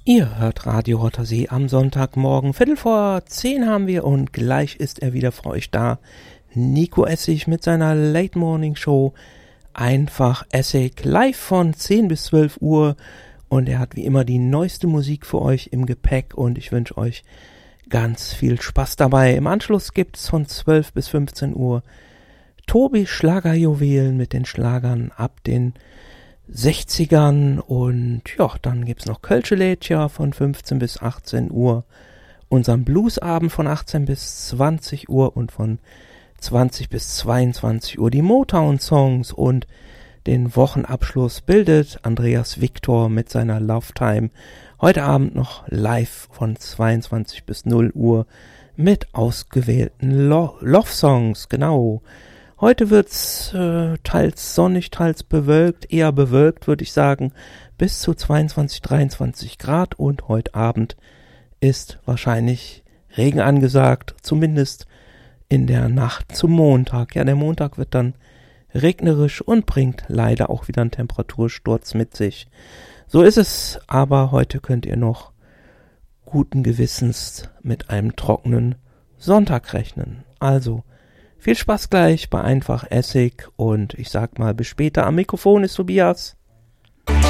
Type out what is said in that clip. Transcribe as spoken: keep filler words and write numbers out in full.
Ihr hört Radio Rottersee am Sonntagmorgen. Viertel vor zehn haben wir und gleich ist er wieder für euch da. Nico Essig mit seiner Late Morning Show. Einfach Essig live von zehn bis zwölf Uhr. Und er hat wie immer die neueste Musik für euch im Gepäck und ich wünsche euch ganz viel Spaß dabei. Im Anschluss gibt's von zwölf bis fünfzehn Uhr Tobi Schlagerjuwelen mit den Schlagern ab den sechzigern und ja, dann gibt's noch Kölsche Lädcher von fünfzehn bis achtzehn Uhr, unseren Bluesabend von achtzehn bis zwanzig Uhr und von zwanzig bis zweiundzwanzig Uhr die Motown-Songs und den Wochenabschluss bildet Andreas Victor mit seiner Love Time heute Abend noch live von zweiundzwanzig bis null Uhr mit ausgewählten Lo- Love-Songs, genau. Heute wird's äh, teils sonnig, teils bewölkt, eher bewölkt würde ich sagen, bis zu zweiundzwanzig, dreiundzwanzig Grad und heute Abend ist wahrscheinlich Regen angesagt, zumindest in der Nacht zum Montag. Ja, der Montag wird dann regnerisch und bringt leider auch wieder einen Temperatursturz mit sich. So ist es, aber heute könnt ihr noch guten Gewissens mit einem trockenen Sonntag rechnen. Also, viel Spaß gleich bei Einfach Essig und ich sag mal bis später. Am Mikrofon ist Tobias.